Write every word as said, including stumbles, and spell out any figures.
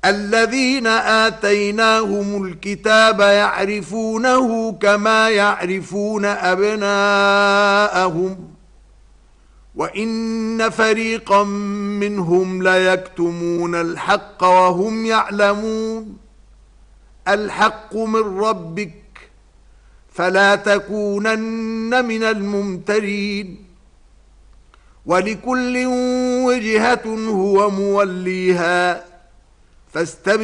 الذين آتيناهم الكتاب يعرفونه كما يعرفون أبناءهم وإن فريقا منهم ليكتمون الحق وهم يعلمون. الحق من ربك فلا تكونن من الممترين. ولكل وجهة هو موليها فاستبقوا